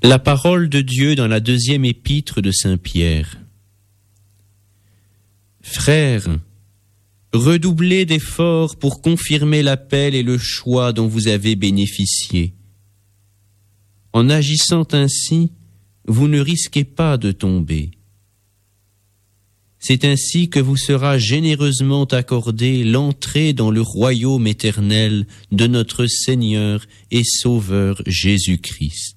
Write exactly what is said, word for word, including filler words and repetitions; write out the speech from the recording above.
La parole de Dieu dans la deuxième épître de Saint Pierre. Frères, redoublez d'efforts pour confirmer l'appel et le choix dont vous avez bénéficié. En agissant ainsi, vous ne risquez pas de tomber. C'est ainsi que vous sera généreusement accordée l'entrée dans le royaume éternel de notre Seigneur et Sauveur Jésus-Christ.